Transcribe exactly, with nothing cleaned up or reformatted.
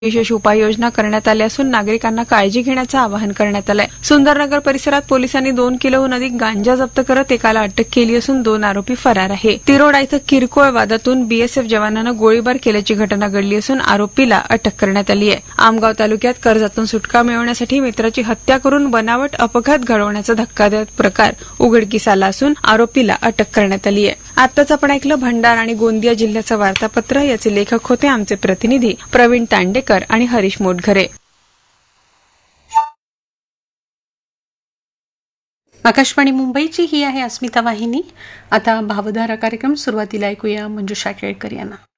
विशेष उपाययोजना करण्यात आल्या असून नागरिकांना काळजी घेण्याचं आवाहन करण्यात आलंय. सुंदरनगर परिसरात पोलिसांनी दोन किलोहून अधिक गांजा जप्त करत एकाला अटक केली असून दोन आरोपी फरार आहे. तिरोडा इथं किरकोळ वादातून बीएसएफ जवानानं गोळीबार केल्याची घटना घडली असून आरोपीला अटक करण्यात आली आहे. आमगाव तालुक्यात कर्जातून सुटका मिळवण्यासाठी मित्राची हत्या करून बनावट अपघात घडवण्याचा धक्कादायक प्रकार उघडकीस आला असून आरोपीला अटक करण्यात आली आहे. आताच आपण ऐकलं भंडारा आणि गोंदिया जिल्ह्याचं वार्तापत्र. याचे लेखक होते आमचे प्रतिनिधी प्रवीण तांडेकर आणि हरीश मोटघरे. आकाशवाणी मुंबईची ही आहे अस्मिता वाहिनी. आता भावधारा कार्यक्रम सुरुवातीला ऐकूया मंजुषा केळकर यांना.